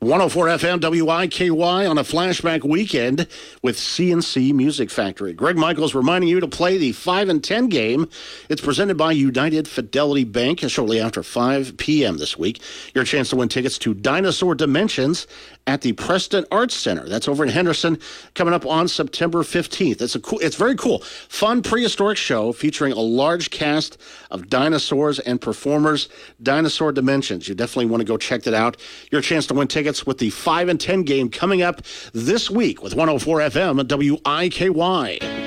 104 FM WIKY on a flashback weekend with CNC Music Factory. Greg Michaels reminding you to play the 5 and 10 game. It's presented by United Fidelity Bank shortly after 5 p.m. this week. Your chance to win tickets to Dinosaur Dimensions at the Preston Arts Center. That's over in Henderson, coming up on September 15th. It's very cool. Fun prehistoric show featuring a large cast of dinosaurs and performers. Dinosaur Dimensions. You definitely want to go check that out. Your chance to win tickets with the 5 and 10 game coming up this week with 104 FM at WIKY.